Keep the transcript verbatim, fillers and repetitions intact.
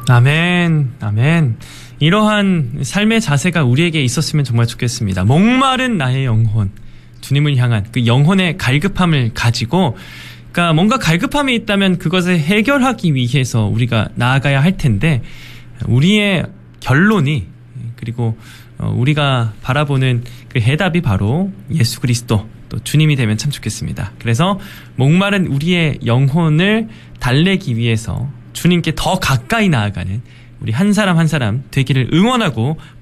아멘, 아멘. 이러한 삶의 자세가 우리에게 있었으면 정말 좋겠습니다. 목마른 나의 영혼, 주님을 향한 그 영혼의 갈급함을 가지고, 그러니까 뭔가 갈급함이 있다면 그것을 해결하기 위해서 우리가 나아가야 할 텐데, 우리의 결론이, 그리고 우리가 바라보는 그 해답이 바로 예수 그리스도, 또 주님이 되면 참 좋겠습니다. 그래서 목마른 우리의 영혼을 달래기 위해서 주님께 더 가까이 나아가는 우리 한 사람 한 사람 되기를 응원하고